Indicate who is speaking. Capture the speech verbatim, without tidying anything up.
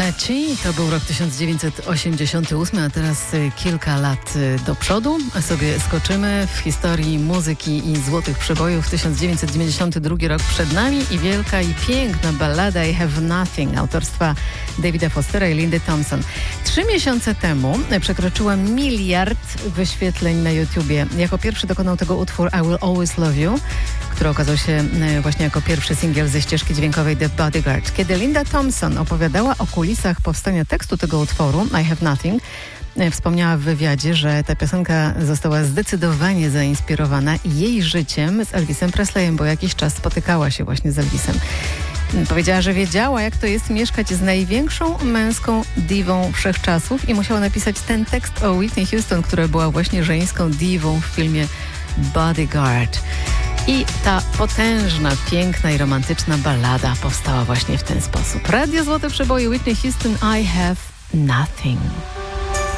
Speaker 1: Versace. To był rok tysiąc dziewięćset osiemdziesiąty ósmy, a teraz kilka lat do przodu sobie skoczymy w historii muzyki i złotych przebojów. tysiąc dziewięćset dziewięćdziesiąty drugi rok przed nami i wielka i piękna ballada I Have Nothing autorstwa Davida Fostera i Lindy Thompson. Trzy miesiące temu przekroczyła miliard wyświetleń na YouTubie. Jako pierwszy dokonał tego utwór I Will Always Love You, który okazał się właśnie jako pierwszy singiel ze ścieżki dźwiękowej The Bodyguard. Kiedy Linda Thompson opowiadała o kulisach powstania tekstu tego utworu I Have Nothing, wspomniała w wywiadzie, że ta piosenka została zdecydowanie zainspirowana jej życiem z Elvisem Presleyem, bo jakiś czas spotykała się właśnie z Elvisem. Powiedziała, że wiedziała, jak to jest mieszkać z największą męską diwą wszechczasów i musiała napisać ten tekst o Whitney Houston, która była właśnie żeńską diwą w filmie Bodyguard. I ta potężna, piękna i romantyczna ballada powstała właśnie w ten sposób. Radio Złote Przeboje, Whitney Houston, I Have Nothing.